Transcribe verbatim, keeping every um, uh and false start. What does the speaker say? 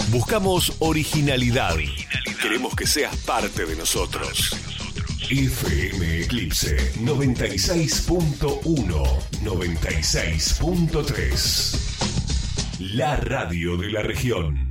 Buscamos originalidad. Queremos que seas parte de nosotros. F M Eclipse noventa y seis punto uno, noventa y seis punto tres. La radio de la región.